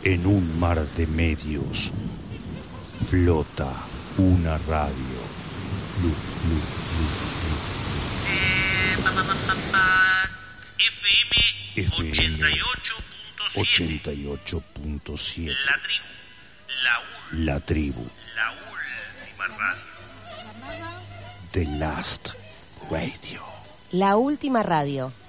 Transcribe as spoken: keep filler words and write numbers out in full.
En un mar de medios flota una radio. Lu, lu, lu, lu. Eh, pa, pa, pa, pa, pa. F M ochenta y ocho punto siete. ochenta y ocho punto siete. La tribu. La ul. La tribu. La última radio. The Last Radio. La última radio.